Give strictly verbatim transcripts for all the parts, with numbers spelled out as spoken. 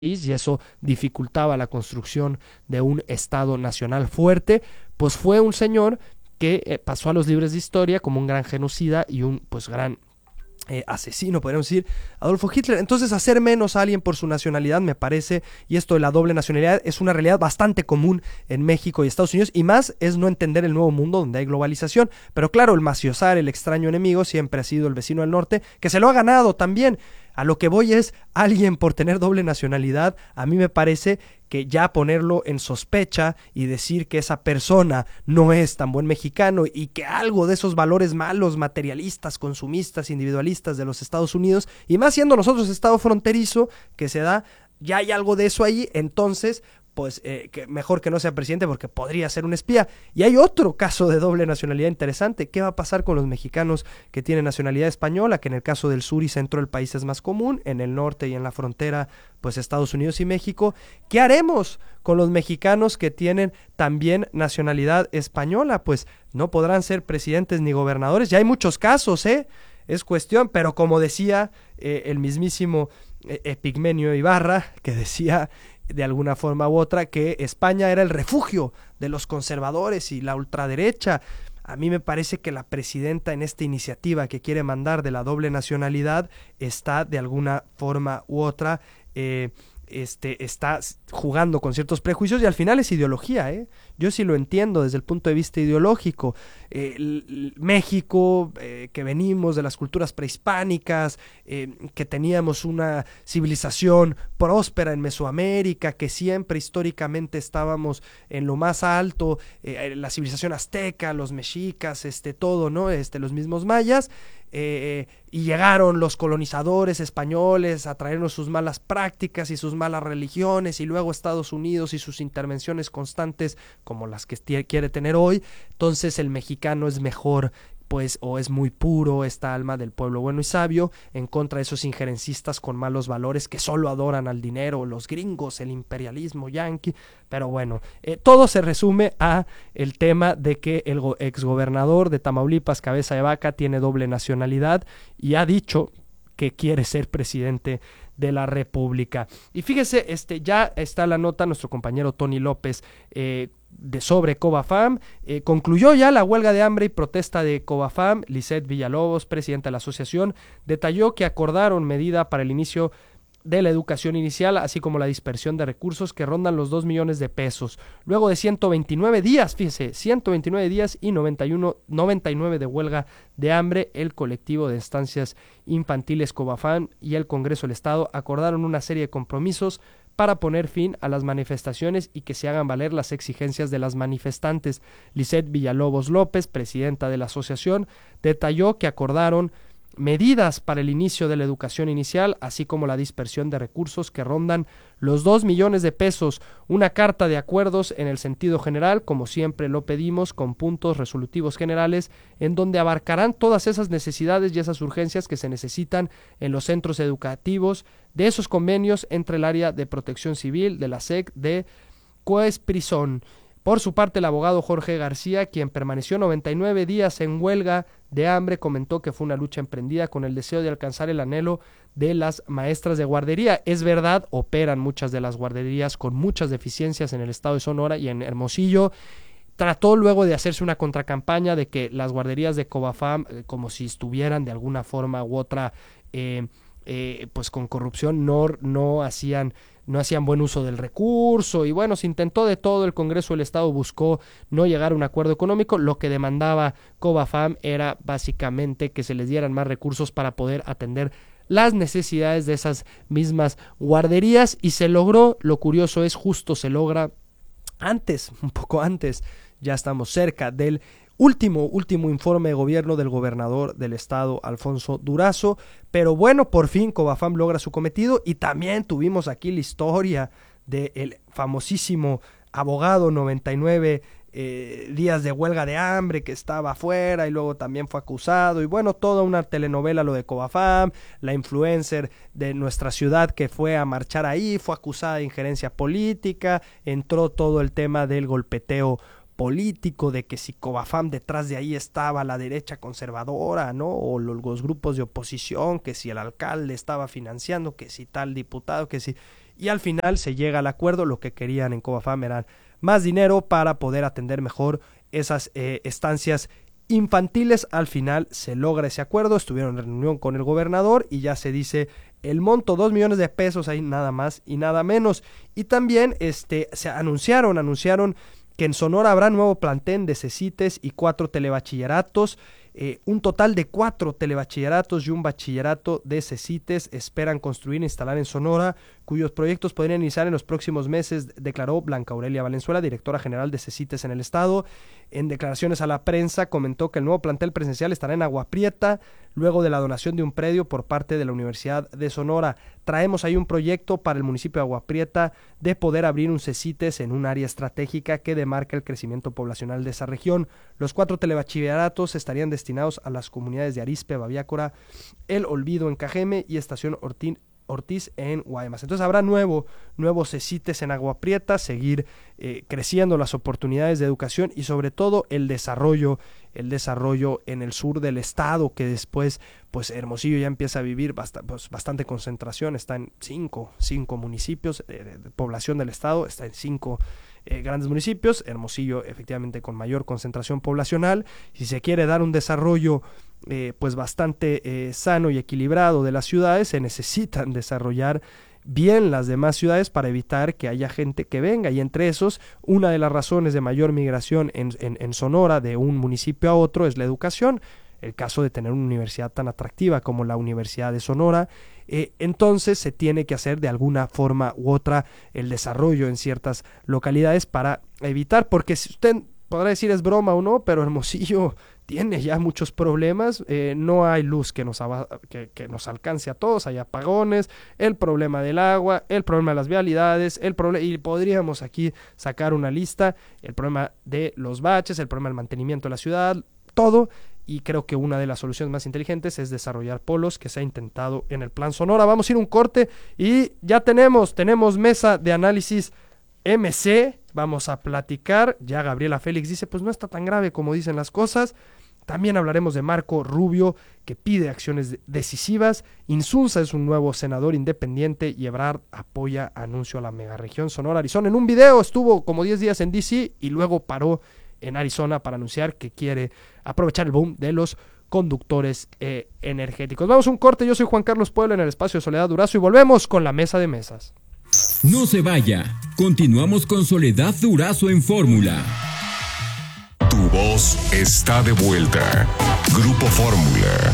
y eso dificultaba la construcción de un Estado nacional fuerte, pues fue un señor que eh, pasó a los libros de historia como un gran genocida y un pues gran Eh, asesino, podríamos decir, Adolfo Hitler. Entonces, hacer menos a alguien por su nacionalidad, me parece, y esto de la doble nacionalidad es una realidad bastante común en México y Estados Unidos, y más es no entender el nuevo mundo donde hay globalización. Pero claro, el maciosar, el extraño enemigo, siempre ha sido el vecino del norte, que se lo ha ganado también. A lo que voy es, alguien por tener doble nacionalidad, a mí me parece que ya ponerlo en sospecha y decir que esa persona no es tan buen mexicano y que algo de esos valores malos, materialistas, consumistas, individualistas de los Estados Unidos, y más siendo nosotros estado fronterizo que se da, ya hay algo de eso ahí, entonces pues eh, que mejor que no sea presidente porque podría ser un espía. Y hay otro caso de doble nacionalidad interesante. ¿Qué va a pasar con los mexicanos que tienen nacionalidad española? Que en el caso del sur y centro del país es más común, en el norte y en la frontera pues Estados Unidos y México. ¿Qué haremos con los mexicanos que tienen también nacionalidad española? Pues no podrán ser presidentes ni gobernadores. Ya hay muchos casos, ¿eh? Es cuestión, pero como decía eh, el mismísimo eh, Epigmenio Ibarra, que decía de alguna forma u otra que España era el refugio de los conservadores y la ultraderecha. A mí me parece que la presidenta en esta iniciativa que quiere mandar de la doble nacionalidad está de alguna forma u otra eh, este, está jugando con ciertos prejuicios y al final es ideología, ¿eh? Yo sí lo entiendo desde el punto de vista ideológico. Eh, el, el México, eh, que venimos de las culturas prehispánicas, eh, que teníamos una civilización próspera en Mesoamérica, que siempre históricamente estábamos en lo más alto, eh, la civilización azteca, los mexicas, este, todo, ¿no? Este, los mismos mayas. Eh, y llegaron los colonizadores españoles a traernos sus malas prácticas y sus malas religiones, y luego Estados Unidos y sus intervenciones constantes como las que t- quiere tener hoy. Entonces el mexicano es mejor, pues, o es muy puro, esta alma del pueblo bueno y sabio, en contra de esos injerencistas con malos valores que solo adoran al dinero, los gringos, el imperialismo yanqui. Pero bueno, eh, todo se resume a el tema de que el go- exgobernador de Tamaulipas, Cabeza de Vaca, tiene doble nacionalidad y ha dicho que quiere ser presidente de la República. Y fíjese, este, ya está la nota, nuestro compañero Tony López, eh, de sobre Covafam. Eh, concluyó ya la huelga de hambre y protesta de Covafam. Lisette Villalobos, presidenta de la asociación, detalló que acordaron medida para el inicio de la educación inicial, así como la dispersión de recursos que rondan los dos millones de pesos. Luego de ciento veintinueve días, fíjese, ciento veintinueve días y noventa y uno, noventa y nueve de huelga de hambre, el colectivo de estancias infantiles Covafam y el Congreso del Estado acordaron una serie de compromisos para poner fin a las manifestaciones y que se hagan valer las exigencias de las manifestantes. Lisette Villalobos López, presidenta de la asociación, detalló que acordaron medidas para el inicio de la educación inicial, así como la dispersión de recursos que rondan los dos millones de pesos, una carta de acuerdos en el sentido general, como siempre lo pedimos, con puntos resolutivos generales, en donde abarcarán todas esas necesidades y esas urgencias que se necesitan en los centros educativos, de esos convenios entre el área de protección civil, de la S E C, de Coesprisón. Por su parte, el abogado Jorge García, quien permaneció noventa y nueve días en huelga de hambre, comentó que fue una lucha emprendida con el deseo de alcanzar el anhelo de las maestras de guardería. Es verdad, operan muchas de las guarderías con muchas deficiencias en el estado de Sonora y en Hermosillo. Trató luego de hacerse una contracampaña de que las guarderías de Covafam, eh, como si estuvieran de alguna forma u otra, eh, eh, pues con corrupción, no, no hacían no hacían buen uso del recurso, y bueno, se intentó de todo. El Congreso del Estado buscó no llegar a un acuerdo económico. Lo que demandaba Covafam era básicamente que se les dieran más recursos para poder atender las necesidades de esas mismas guarderías, y se logró. Lo curioso es, justo se logra antes, un poco antes, ya estamos cerca del Último, último informe de gobierno del gobernador del estado, Alfonso Durazo. Pero bueno, por fin Covafam logra su cometido, y también tuvimos aquí la historia del famosísimo abogado noventa y nueve eh, días de huelga de hambre que estaba afuera y luego también fue acusado, y bueno, toda una telenovela lo de Covafam. La influencer de nuestra ciudad que fue a marchar ahí fue acusada de injerencia política, entró todo el tema del golpeteo político, de que si Covafam detrás de ahí estaba la derecha conservadora, ¿no? O los grupos de oposición, que si el alcalde estaba financiando, que si tal diputado, que si... y al final se llega al acuerdo. Lo que querían en Covafam era más dinero para poder atender mejor esas eh, estancias infantiles. Al final se logra ese acuerdo, estuvieron en reunión con el gobernador y ya se dice el monto, dos millones de pesos, ahí nada más y nada menos. Y también este, se anunciaron, anunciaron que en Sonora habrá nuevo plantel de CECITES y cuatro telebachilleratos. Eh, un total de cuatro telebachilleratos y un bachillerato de CECITES esperan construir e instalar en Sonora, cuyos proyectos podrían iniciar en los próximos meses, declaró Blanca Aurelia Valenzuela, directora general de CECITES en el estado. En declaraciones a la prensa comentó que el nuevo plantel presencial estará en Agua Prieta, luego de la donación de un predio por parte de la Universidad de Sonora. Traemos ahí un proyecto para el municipio de Agua Prieta de poder abrir un CECITES en un área estratégica que demarca el crecimiento poblacional de esa región. Los cuatro telebachilleratos estarían destinados a las comunidades de Arizpe, Babiácora, El Olvido en Cajeme y Estación Ortín Ortiz en Guaymas. Entonces habrá nuevo, nuevos CECITES en Agua Prieta, seguir eh, creciendo las oportunidades de educación y sobre todo el desarrollo, el desarrollo en el sur del estado, que después pues Hermosillo ya empieza a vivir bast- pues, bastante concentración, está en cinco, cinco municipios, eh, de, de población del estado, está en cinco Eh, grandes municipios. Hermosillo efectivamente con mayor concentración poblacional. Si se quiere dar un desarrollo eh, pues bastante eh, sano y equilibrado de las ciudades, se necesitan desarrollar bien las demás ciudades para evitar que haya gente que venga, y entre esos una de las razones de mayor migración en, en, en Sonora de un municipio a otro es la educación. El caso de tener una universidad tan atractiva como la Universidad de Sonora, eh, entonces se tiene que hacer de alguna forma u otra el desarrollo en ciertas localidades para evitar, porque si usted podrá decir es broma o no, pero Hermosillo tiene ya muchos problemas, eh, no hay luz que nos, que, que nos alcance a todos, hay apagones, el problema del agua, el problema de las vialidades, el problema, y podríamos aquí sacar una lista, el problema de los baches, el problema del mantenimiento de la ciudad, todo. Y creo que una de las soluciones más inteligentes es desarrollar polos, que se ha intentado en el Plan Sonora. Vamos a ir a un corte y ya tenemos, tenemos mesa de análisis M C, vamos a platicar. Ya Gabriela Félix dice, pues no está tan grave como dicen las cosas. También hablaremos de Marco Rubio, que pide acciones decisivas. Insulza es un nuevo senador independiente y Ebrard apoya anuncio a la megaregión Sonora Arizona. En un video estuvo como diez días en D C y luego paró en Arizona para anunciar que quiere aprovechar el boom de los conductores eh, energéticos. Vamos a un corte, yo soy Juan Carlos Puebla en el espacio de Soledad Durazo y volvemos con la mesa de mesas. No se vaya, continuamos con Soledad Durazo en Fórmula. Tu voz está de vuelta. Grupo Fórmula.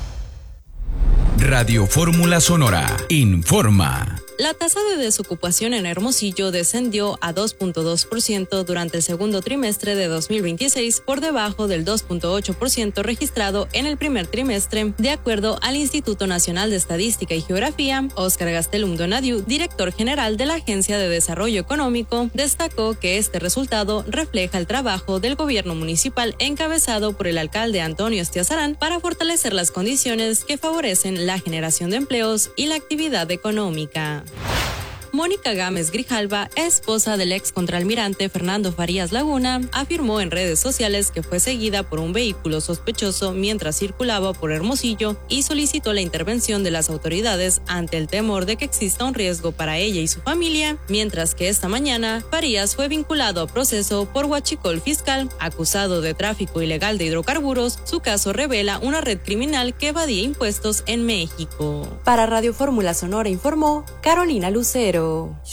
Radio Fórmula Sonora informa. La tasa de desocupación en Hermosillo descendió a dos punto dos por ciento durante el segundo trimestre de dos mil veintiséis, por debajo del dos punto ocho por ciento registrado en el primer trimestre, de acuerdo al Instituto Nacional de Estadística y Geografía. Óscar Gastelum Donadiu, director general de la Agencia de Desarrollo Económico, destacó que este resultado refleja el trabajo del gobierno municipal encabezado por el alcalde Antonio Estiazarán para fortalecer las condiciones que favorecen la generación de empleos y la actividad económica. Mónica Gámez Grijalva, esposa del ex contraalmirante Fernando Farías Laguna, afirmó en redes sociales que fue seguida por un vehículo sospechoso mientras circulaba por Hermosillo y solicitó la intervención de las autoridades ante el temor de que exista un riesgo para ella y su familia, mientras que esta mañana Farías fue vinculado a proceso por huachicol fiscal, acusado de tráfico ilegal de hidrocarburos. Su caso revela una red criminal que evadía impuestos en México. Para Radio Fórmula Sonora informó Carolina Lucero.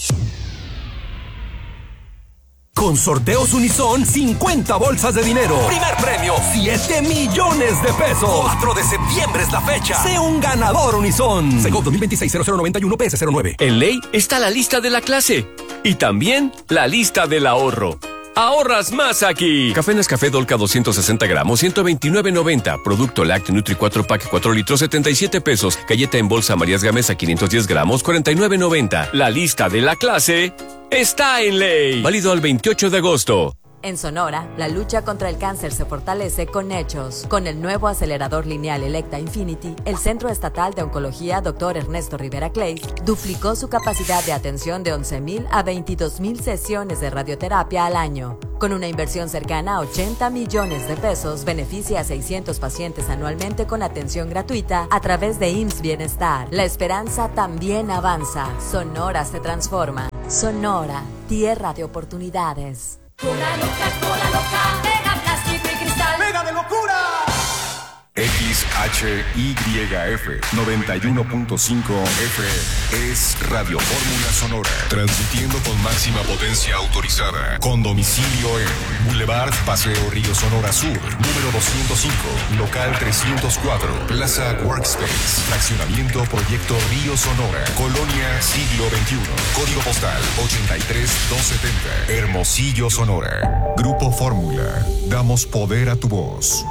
Con Sorteos Unison, cincuenta bolsas de dinero. Primer premio, siete millones de pesos. cuatro de septiembre es la fecha. Sé un ganador Unison. Segov dos mil veintiséis cero cero noventa y uno P S cero nueve. En ley está la lista de la clase y también la lista del ahorro. Ahorras más aquí. Café Nescafé Dolca doscientos sesenta gramos, ciento veintinueve noventa. Producto Lácteo Nutri cuatro pack cuatro litros, setenta y siete pesos. Galleta en bolsa Marías Gamesa quinientos diez gramos, cuarenta y nueve noventa. La lista de la clase está en ley. Válido al veintiocho de agosto. En Sonora, la lucha contra el cáncer se fortalece con hechos. Con el nuevo acelerador lineal Electa Infinity, el Centro Estatal de Oncología doctor Ernesto Rivera Clays duplicó su capacidad de atención de once mil a veintidós mil sesiones de radioterapia al año. Con una inversión cercana a ochenta millones de pesos, beneficia a seiscientos pacientes anualmente con atención gratuita a través de I M S S Bienestar. La esperanza también avanza. Sonora se transforma. Sonora, tierra de oportunidades. Cola loca, cola loca, pega plástico y cristal. ¡Pega de locura! X H Y F noventa y uno punto cinco F M es Radio Fórmula Sonora, transmitiendo con máxima potencia autorizada, con domicilio en Boulevard Paseo Río Sonora Sur, número doscientos cinco, local trescientos cuatro, Plaza Workspace, fraccionamiento Proyecto Río Sonora, Colonia Siglo veintiuno, código postal ochenta y tres doscientos setenta, Hermosillo, Sonora. Grupo Fórmula, damos poder a tu voz.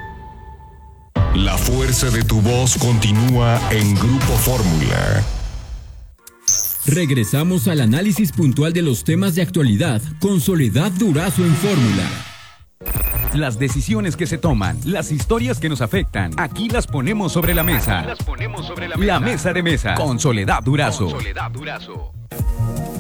La fuerza de tu voz continúa en Grupo Fórmula. Regresamos al análisis puntual de los temas de actualidad con Soledad Durazo en Fórmula. Las decisiones que se toman, las historias que nos afectan, aquí las ponemos sobre la mesa. Aquí las ponemos sobre la mesa. La mesa de mesa con Soledad Durazo. Con Soledad Durazo.